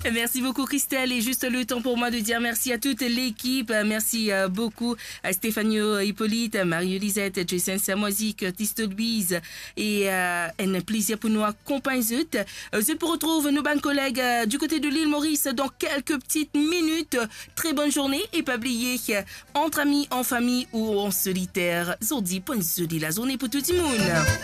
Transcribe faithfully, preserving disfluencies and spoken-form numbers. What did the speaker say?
Merci beaucoup Christelle et juste le temps pour moi de dire merci à toute l'équipe. Merci beaucoup à Stéphanie Hippolyte, Marie-Elisette, Jason Samoisi, Curtis Louise et euh, un plaisir pour nous accompagner. Je vous retrouve nos bons collègues du côté de l'île Maurice dans quelques petites minutes. Très bonne journée et pas oublier entre amis, en famille ou en solitaire. Zodi, bonne journée la journée pour tout le monde.